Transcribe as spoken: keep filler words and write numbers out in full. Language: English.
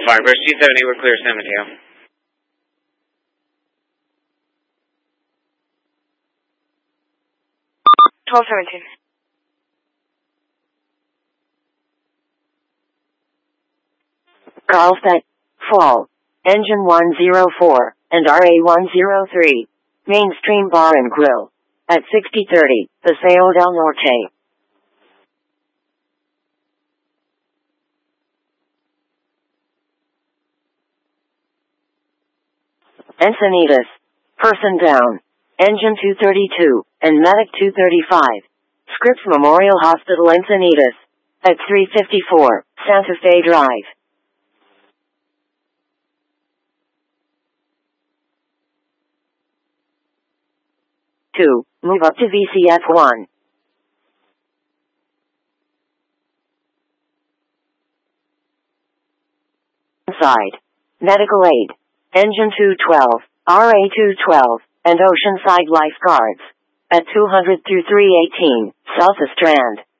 Firebird two seventy, we're clear, San Mateo. twelve seventeen. Carlsbad, Fall, Engine one oh four, and R A one oh three, Mainstream Bar and Grill, at sixty thirty, Paseo del Norte. Encinitas, person down, Engine two thirty-two, and Medic two thirty-five, Scripps Memorial Hospital Encinitas, at three fifty-four, Santa Fe Drive. two. Move up to V C F one. Side. Medical aid. Engine two twelve, R A two twelve, and Oceanside Lifeguards. At two hundred through three eighteen, South Strand.